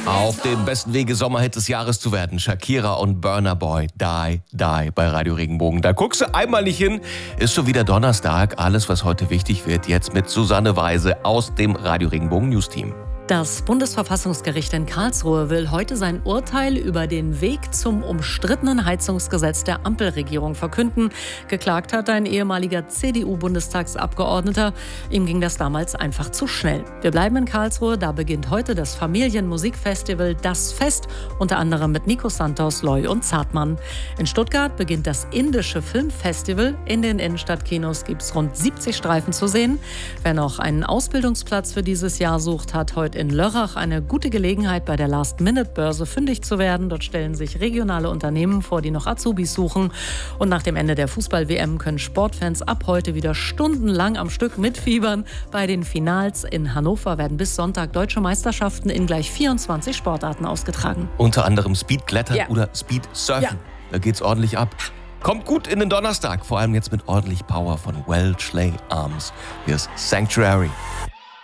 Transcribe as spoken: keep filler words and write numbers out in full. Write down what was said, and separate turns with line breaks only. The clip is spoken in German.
Auf dem besten Wege, Sommerhit des Jahres zu werden. Shakira und Burna Boy, Die, Die bei Radio Regenbogen. Da guckst du einmal nicht hin, ist schon wieder Donnerstag. Alles, was heute wichtig wird, jetzt mit Susanne Weise aus dem Radio Regenbogen News Team.
Das Bundesverfassungsgericht in Karlsruhe will heute sein Urteil über den Weg zum umstrittenen Heizungsgesetz der Ampelregierung verkünden. Geklagt hat ein ehemaliger C D U-Bundestagsabgeordneter. Ihm ging das damals einfach zu schnell. Wir bleiben in Karlsruhe, da beginnt heute das Familienmusikfestival Das Fest, unter anderem mit Nico Santos, Loy und Zartmann. In Stuttgart beginnt das indische Filmfestival. In den Innenstadtkinos gibt es rund siebzig Streifen zu sehen. Wer noch einen Ausbildungsplatz für dieses Jahr sucht, hat heute in Lörrach eine gute Gelegenheit, bei der Last-Minute-Börse fündig zu werden. Dort stellen sich regionale Unternehmen vor, die noch Azubis suchen. Und nach dem Ende der Fußball-W M können Sportfans ab heute wieder stundenlang am Stück mitfiebern. Bei den Finals in Hannover werden bis Sonntag deutsche Meisterschaften in gleich vierundzwanzig Sportarten ausgetragen.
Unter anderem Speedklettern
Ja.
oder Speedsurfen.
Ja.
Da geht's ordentlich ab. Kommt gut in den Donnerstag, vor allem jetzt mit ordentlich Power von Welsh Lay Arms. Hier ist Sanctuary.